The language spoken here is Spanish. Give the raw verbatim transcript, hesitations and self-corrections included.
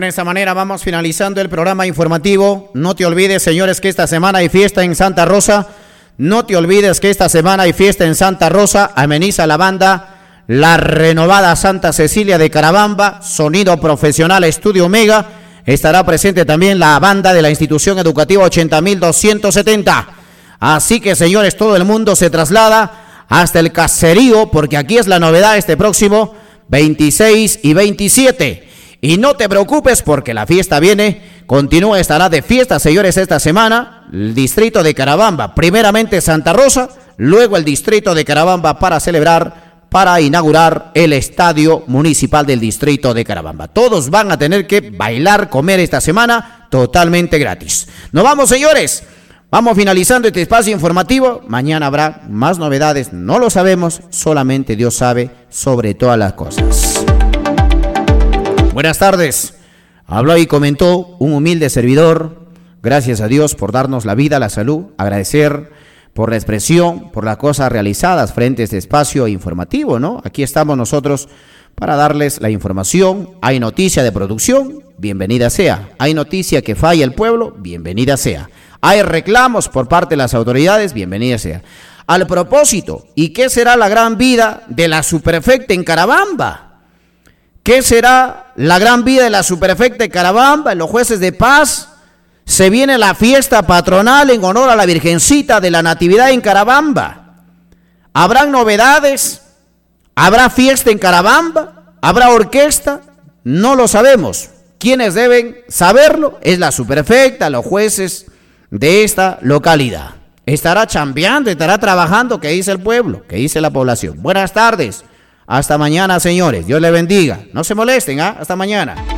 Bueno, de esta manera vamos finalizando el programa informativo. No te olvides, señores, que esta semana hay fiesta en Santa Rosa. No te olvides que esta semana hay fiesta en Santa Rosa. Ameniza la banda La Renovada Santa Cecilia de Carabamba. Sonido profesional Estudio Omega. Estará presente también la banda de la institución educativa ochenta mil doscientos setenta. Así que, señores, todo el mundo se traslada hasta el caserío, porque aquí es la novedad este próximo veintiséis y veintisiete. Y no te preocupes porque la fiesta viene, continúa, estará de fiesta, señores, esta semana, el distrito de Carabamba, primeramente Santa Rosa, luego el distrito de Carabamba para celebrar, para inaugurar el estadio municipal del distrito de Carabamba. Todos van a tener que bailar, comer esta semana, totalmente gratis. Nos vamos, señores, vamos finalizando este espacio informativo. Mañana habrá más novedades, no lo sabemos, solamente Dios sabe sobre todas las cosas. Buenas tardes, habló y comentó un humilde servidor. Gracias a Dios por darnos la vida, la salud, agradecer por la expresión, por las cosas realizadas frente a este espacio informativo, ¿no? Aquí estamos nosotros para darles la información. Hay noticia de producción, bienvenida sea. Hay noticia que falla el pueblo, bienvenida sea. Hay reclamos por parte de las autoridades, bienvenida sea. Al propósito, ¿y qué será la gran vida de la subprefecta en Carabamba? ¿Qué será la gran vida de la subprefecta de Carabamba, en los jueces de paz? Se viene la fiesta patronal en honor a la Virgencita de la Natividad en Carabamba. ¿Habrán novedades? ¿Habrá fiesta en Carabamba? ¿Habrá orquesta? No lo sabemos. Quienes deben saberlo es la subprefecta, los jueces de esta localidad. Estará chambeando, estará trabajando, ¿qué dice el pueblo? ¿Qué dice la población? Buenas tardes. Hasta mañana, señores. Dios les bendiga. No se molesten, ¿ah? Hasta mañana.